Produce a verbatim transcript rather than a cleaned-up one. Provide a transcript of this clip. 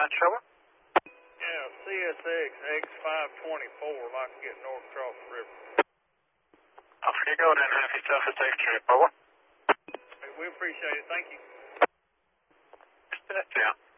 find trouble? Yeah, C S X X five twenty-four, like to get north across the river. Off you go then, have yourself a safe trip, over. We appreciate it, thank you. That's it, yeah.